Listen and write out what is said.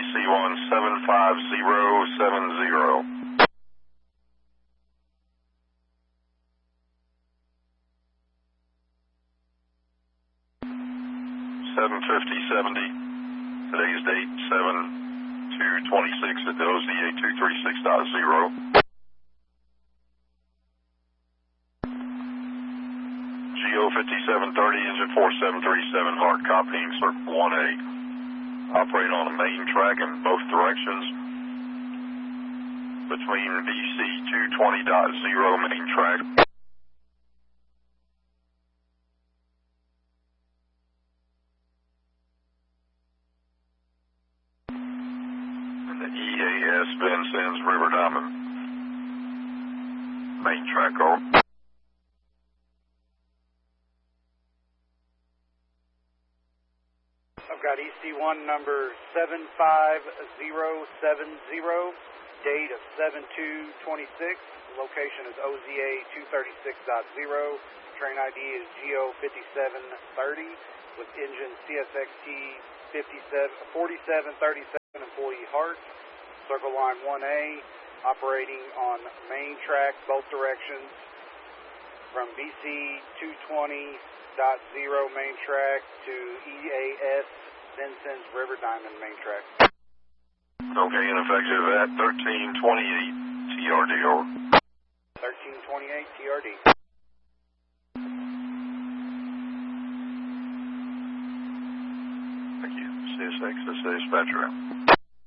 EC175070. 75070. Today's date 7/2/26 at the OZA 236.0. GO 5730, engine 4737, hard copying circle 1A. Operate on a main track in both directions between BC 220.0 main track. And the EAS Vincennes River Diamond main track over. I've got EC1 number 75070, date of 7/2/26. Location is OZA 236.0. Train ID is GO 5730 with engine CSXT 4737, employee Hart. Circle line 1A, operating on main track both directions from BC 220.0 main track to EAS Vincennes River Diamond main track. Okay, and effective at 1328 TRD over. 1328 TRD. Thank you. CSX, this is dispatcher.